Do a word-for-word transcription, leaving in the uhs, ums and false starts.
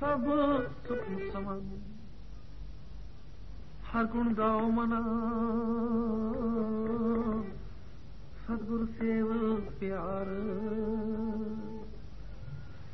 सब सुख समान, हर गुण गाओ मना, सतगुरु सेव प्यार।